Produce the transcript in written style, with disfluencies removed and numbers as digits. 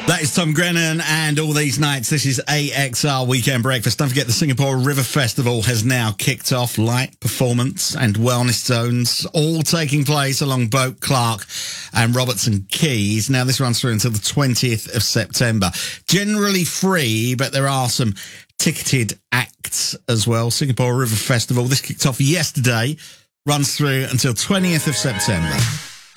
That is Tom Grennan and all these nights. This is AXR Weekend Breakfast. Don't forget the Singapore River Festival has now kicked off. Light performance and wellness zones all taking place along Boat Clark and Robertson Quays. Now this runs through until the 20th of September. Generally free, but there are some ticketed acts as well. Singapore River Festival. This kicked off yesterday. Runs through until 20th of September.